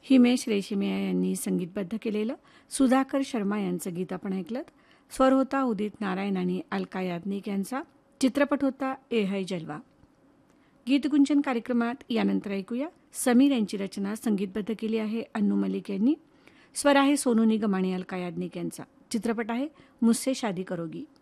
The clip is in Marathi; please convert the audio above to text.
हिमेश रेशीमिया यांनी संगीतबद्ध केलेलं सुधाकर शर्मा यांचं गीत आपण ऐकलं. स्वर होता उदित नारायण आणि अलका याज्ञिक यांचा. चित्रपट होता ए है जलवा. गीतगुंजन कार्यक्रमात यानंतर ऐकूया समीर यांची रचना संगीतबद्ध केली आहे अन्नू मलिक यांनी. स्वर आहे सोनू निगम आणि अलका याज्ञिक यांचा. चित्रपट आहे मुझसे शादी करोगी.